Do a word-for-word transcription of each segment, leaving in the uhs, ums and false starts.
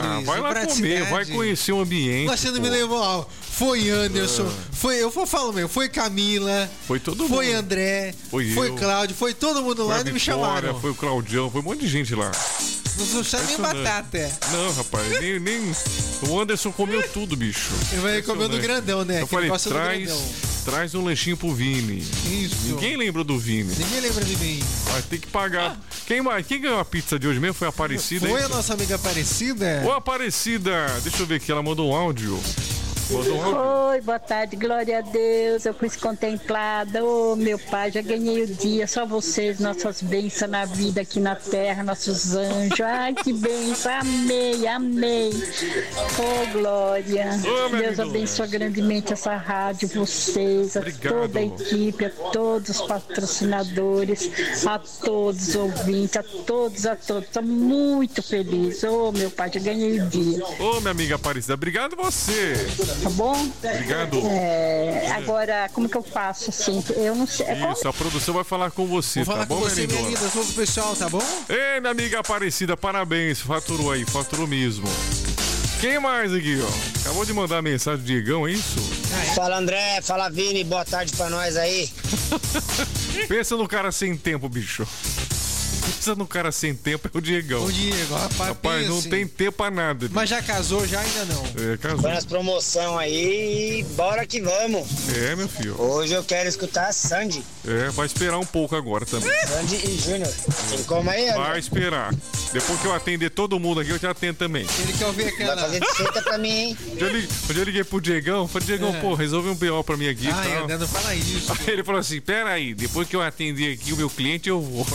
Luiz. Vai lá comer, vai conhecer o ambiente. Mas você não me levou. Foi Anderson, ah. foi eu falo mesmo, foi Camila, foi todo mundo. Foi André, foi, foi Cláudio, foi todo mundo foi lá e não me chamaram. Foi o Claudião, foi um monte de gente lá. Não trouxeram nem batata. Não, rapaz, nem, nem. O Anderson comeu tudo, bicho. Ele vai comer do grandão, né? Eu falei, traz, traz um lanchinho pro Vini. Isso. Ninguém lembra do Vini. Ninguém lembra de mim. Vai ter que pagar. Ah. Quem mais? Quem ganhou a pizza de hoje mesmo? Foi a Aparecida? Foi hein? a nossa amiga Aparecida? Ô, Aparecida, deixa eu ver aqui, ela mandou um áudio. Oi, boa tarde, glória a Deus, eu fui contemplada, ô oh, meu pai, já ganhei o dia, só vocês, nossas bênçãos na vida aqui na terra, nossos anjos, ai que bênção, amei, amei, ô oh, glória, oh, Deus abençoe grandemente essa rádio, vocês, a Obrigado. Toda a equipe, a todos os patrocinadores, a todos os ouvintes, a todos, a todos, estou muito feliz, ô oh, meu pai, já ganhei o dia. Ô oh, minha amiga Aparecida, obrigado você. Tá bom? Obrigado. É, agora, como que eu faço assim? Eu não sei. Isso, como... a produção vai falar com você, Vou tá falar bom, com você, minha linda, todo o pessoal, tá bom? Ei, minha amiga Aparecida, parabéns, faturou aí, faturou mesmo. Quem mais aqui, ó? Acabou de mandar mensagem do Diegão, é isso? Fala André, fala Vini, boa tarde pra nós aí. Pensa no cara sem tempo, bicho. Pensa no cara sem tempo, é o Diegão. O Diego, rapaz, rapaz não tem tempo pra nada. Bicho. Mas já casou, já ainda não. É, casou. Foi nas promoção aí e bora que vamos. É, meu filho. Hoje eu quero escutar a Sandy. É, vai esperar um pouco agora também. Sandy e Júnior. Tem como aí, André? Vai esperar. Depois que eu atender todo mundo aqui, eu te atendo também. Ele quer ouvir aquela... Vai fazer de pra mim, hein? Onde eu liguei, onde eu liguei pro Diegão, falei, Diegão, é. pô, resolve um B O pra mim aqui. Ai, André, não fala isso. Aí ele falou assim, pera aí, depois que eu atender aqui o meu cliente, eu vou.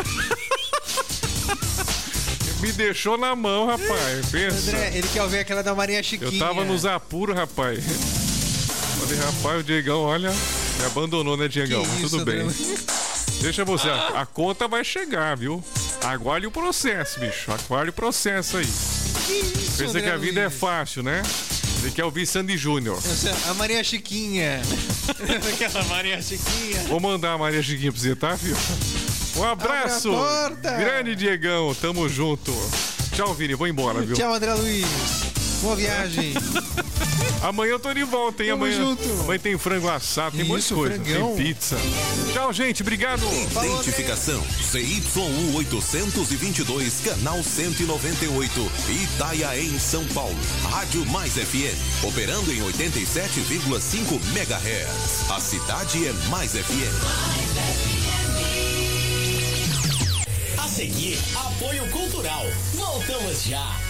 Me deixou na mão, rapaz. Pensa. André, ele quer ouvir aquela da Maria Chiquinha. Eu tava nos apuros, rapaz. Falei, rapaz, o Diegão, olha, me abandonou, né, Diegão? Isso, tudo bem. André? Deixa você, a, a conta vai chegar, viu? Aguarde o processo, bicho. Aguarde o processo aí. Isso, Pensa André que a vida Luiz. é fácil, né? Ele quer ouvir Sandy Júnior. A Maria Chiquinha. Aquela Maria Chiquinha. Vou mandar a Maria Chiquinha pra você, tá, filho? Um abraço! Grande Diegão, tamo junto. Tchau, Vini, vou embora, viu? Tchau, André Luiz. Boa viagem. Amanhã eu tô de volta, hein? Tamo Amanhã, junto. amanhã tem frango assado, tem muita Isso, coisa. frangão. Tem pizza. Tchau, gente, obrigado. Identificação C Y U oitocentos e vinte e dois, canal cento e noventa e oito, Itaiaém, São Paulo. Rádio Mais F M, operando em oitenta e sete vírgula cinco megahertz. A cidade é Mais F M. A seguir, apoio cultural. Voltamos já.